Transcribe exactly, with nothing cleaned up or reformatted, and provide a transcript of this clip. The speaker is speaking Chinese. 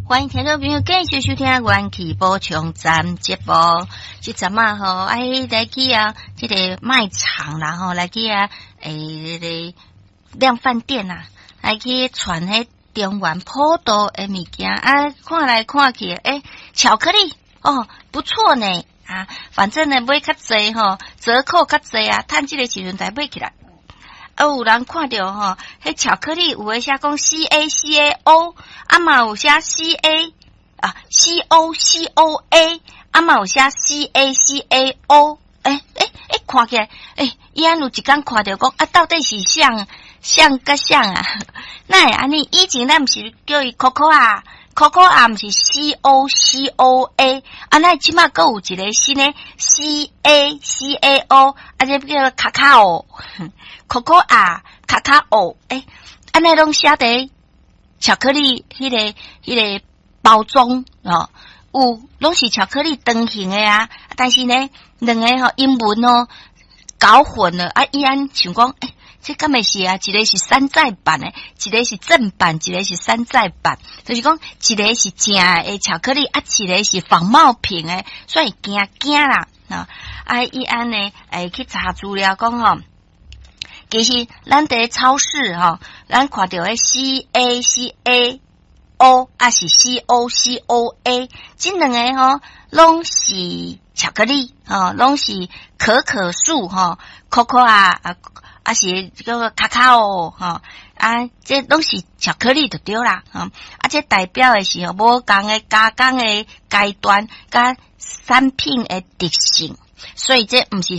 欢迎听众朋友继续收听元气补充站节目。这阵啊吼，哎来去啊，这个卖场啦吼，来去啊，诶，这个量饭店啊，来去传迄中原普渡的物件啊，看来看去，诶，巧克力哦，不错呢啊，反正呢买较济吼，折扣较济啊，趁这个时阵才买起来。啊，有人看到吼，迄巧克力有诶写讲 C A C A O， 啊嘛有写 C A 啊 C O C O A， 啊嘛有写 C A C A O， 诶诶诶，看起来诶，伊安有一天看到讲啊，到底是像像甲像啊？那会安尼？以前咱毋是叫伊 Coco 啊 ，Coco 啊毋是 C O C O A， 啊那即马佫有一个新诶 C A C A O， 啊这叫卡卡欧。Coco 啊，卡卡欧，诶，安尼拢写伫巧克力迄、那个迄、那个包装哦，有拢是巧克力长形的啊，但是呢，两个吼、哦、英文哦搞混了啊，伊安想讲，诶，这敢会是啊？一个是山寨版的，一个是正版，一个是山寨版，就是讲一个是正的巧克力，啊，一个是仿冒品的，所以惊惊啦啊！啊，伊安呢，诶，去查资料讲吼。其实咱伫超市吼，咱看到诶 C A C A O 啊是 C O C O A， 这两个吼拢是巧克力吼，拢是可可树吼 ，Coco 啊啊啊是叫做卡卡欧吼啊，这拢是巧克力就对啦吼，啊这代表诶是吼无共诶加工诶阶段甲产品诶特性，所以这毋是。